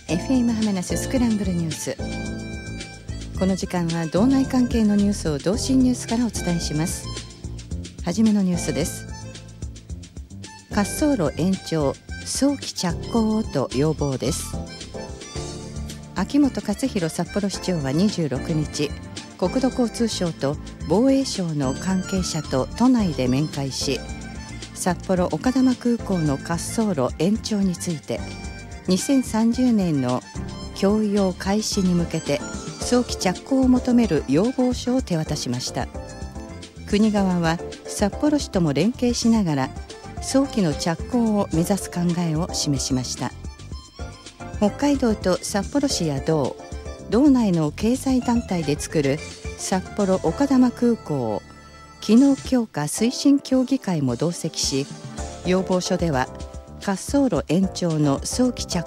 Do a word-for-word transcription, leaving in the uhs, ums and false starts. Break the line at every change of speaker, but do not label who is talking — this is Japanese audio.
エフエム ハメナススクランブルニュース。この時間は道内関係のニュースを同心ニュースからお伝えします。はじめのニュースです。滑走路延長早期着工をと要望です。秋元克弘札幌市長はにじゅうろくにち、国土交通省と防衛省の関係者と都内で面会し、札幌丘珠空港の滑走路延長についてにせんさんじゅうねんの供用開始に向けて早期着工を求める要望書を手渡しました。国側は札幌市とも連携しながら早期の着工を目指す考えを示しました。北海道と札幌市や道、道内の経済団体で作る札幌丘珠空港機能強化推進協議会も同席し、要望書では滑走路延長の早期着